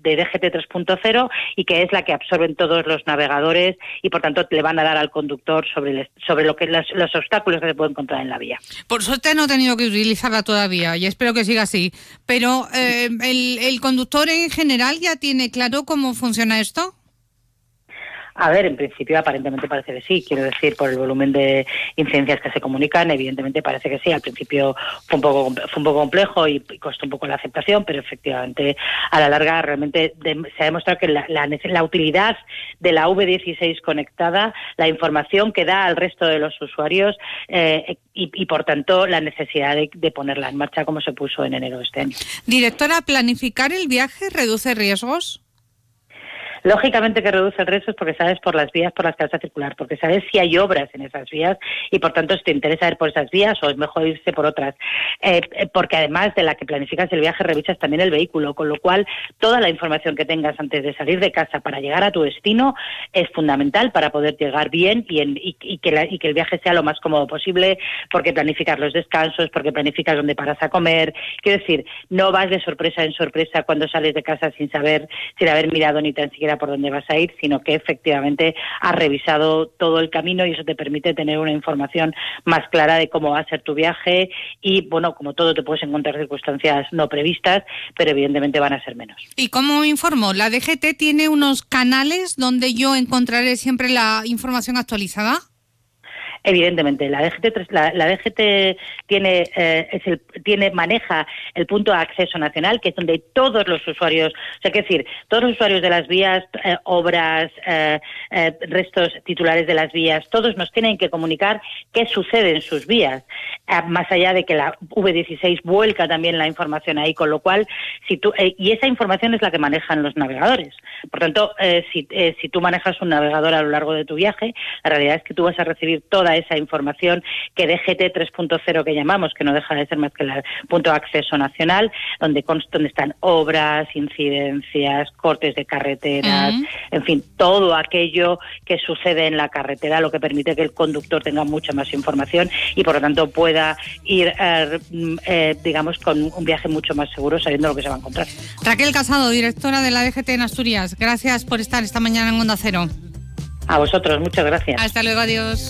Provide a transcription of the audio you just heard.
DGT 3.0 y que es la que absorben todos los navegadores y por tanto le van a dar al conductor sobre lo que los obstáculos que se pueden encontrar en la vía. Por suerte no he tenido que utilizarla todavía y espero que siga así, pero ¿el conductor en general ya tiene claro cómo funciona esto? A ver, en principio aparentemente parece que sí, quiero decir, por el volumen de incidencias que se comunican, evidentemente parece que sí. Al principio fue un poco complejo y costó un poco la aceptación, pero efectivamente a la larga realmente se ha demostrado que la utilidad de la V16 conectada, la información que da al resto de los usuarios y por tanto la necesidad de ponerla en marcha como se puso en enero de este año. Directora, ¿planificar el viaje reduce riesgos? Lógicamente que reduce el riesgo porque sabes por las vías por las que vas a circular, porque sabes si hay obras en esas vías y por tanto si te interesa ir por esas vías o es mejor irse por otras. Porque además de la que planificas el viaje revisas también el vehículo, con lo cual toda la información que tengas antes de salir de casa para llegar a tu destino es fundamental para poder llegar bien y que el viaje sea lo más cómodo posible, porque planificas los descansos, porque planificas dónde paras a comer. Quiero decir, no vas de sorpresa en sorpresa cuando sales de casa sin haber mirado ni tan siquiera por dónde vas a ir, sino que efectivamente has revisado todo el camino y eso te permite tener una información más clara de cómo va a ser tu viaje y, bueno, como todo te puedes encontrar circunstancias no previstas, pero evidentemente van a ser menos. ¿Y cómo informo? ¿La DGT tiene unos canales donde yo encontraré siempre la información actualizada? Evidentemente, la DGT maneja el punto de acceso nacional, que es donde todos los usuarios, todos los usuarios de las vías, obras, restos titulares de las vías, todos nos tienen que comunicar qué sucede en sus vías, más allá de que la V16 vuelca también la información ahí, con lo cual, y esa información es la que manejan los navegadores. Por tanto, si tú manejas un navegador a lo largo de tu viaje, la realidad es que tú vas a recibir toda esa información que DGT 3.0 que llamamos, que no deja de ser más que el punto de acceso nacional, donde están obras, incidencias, cortes de carreteras, en fin, todo aquello que sucede en la carretera, lo que permite que el conductor tenga mucha más información y por lo tanto pueda ir, con un viaje mucho más seguro sabiendo lo que se va a encontrar. Raquel Casado, directora de la DGT en Asturias, gracias por estar esta mañana en Onda Cero. A vosotros, muchas gracias. Hasta luego, adiós.